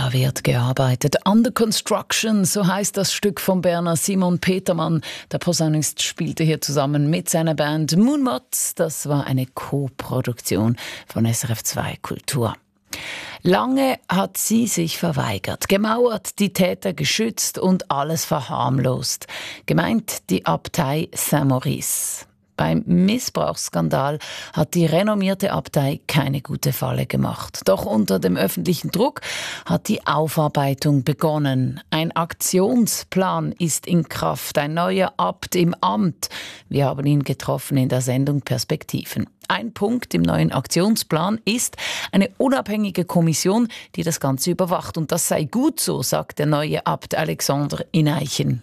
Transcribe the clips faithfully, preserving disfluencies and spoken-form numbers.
Da wird gearbeitet. Under Construction, so heißt das Stück von Berner Simon Petermann. Der Posaunist spielte hier zusammen mit seiner Band Moonmods. Das war eine Co-Produktion von S R F zwei Kultur. Lange hat sie sich verweigert, gemauert, die Täter geschützt und alles verharmlost. Gemeint die Abtei Saint-Maurice. Beim Missbrauchsskandal hat die renommierte Abtei keine gute Falle gemacht. Doch unter dem öffentlichen Druck hat die Aufarbeitung begonnen. Ein Aktionsplan ist in Kraft, ein neuer Abt im Amt. Wir haben ihn getroffen in der Sendung Perspektiven. Ein Punkt im neuen Aktionsplan ist eine unabhängige Kommission, die das Ganze überwacht. Und das sei gut so, sagt der neue Abt Alexandre Ineichen.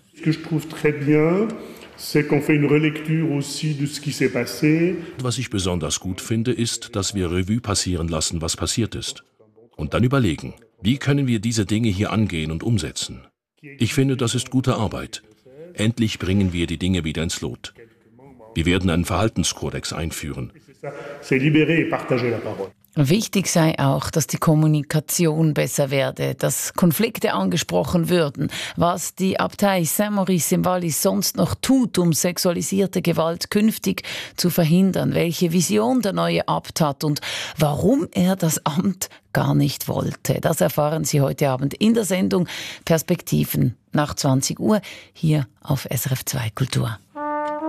Was ich besonders gut finde, ist, dass wir Revue passieren lassen, was passiert ist. Und dann überlegen, wie können wir diese Dinge hier angehen und umsetzen. Ich finde, das ist gute Arbeit. Endlich bringen wir die Dinge wieder ins Lot. Wir werden einen Verhaltenskodex einführen. Wichtig sei auch, dass die Kommunikation besser werde, dass Konflikte angesprochen würden, was die Abtei Saint-Maurice im Wallis sonst noch tut, um sexualisierte Gewalt künftig zu verhindern, welche Vision der neue Abt hat und warum er das Amt gar nicht wollte. Das erfahren Sie heute Abend in der Sendung Perspektiven nach zwanzig Uhr hier auf S R F zwei Kultur.